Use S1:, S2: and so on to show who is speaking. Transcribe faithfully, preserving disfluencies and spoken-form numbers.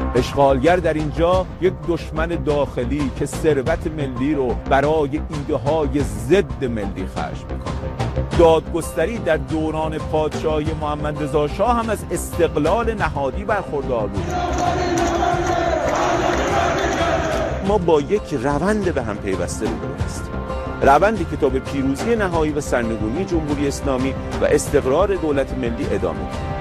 S1: اشغالگر در اینجا یک دشمن داخلی که ثروت ملی رو برای ایده های ضد ملی خرج میکنه. دادگستری در دوران پادشاهی محمد رضا شاه هم از استقلال نهادی برخوردار بود. ما با یک روند به هم پیوسته روبرو هستیم. روندی که تا به پیروزی نهایی و سرنگونی جمهوری اسلامی و استقرار دولت ملی ادامه دارد.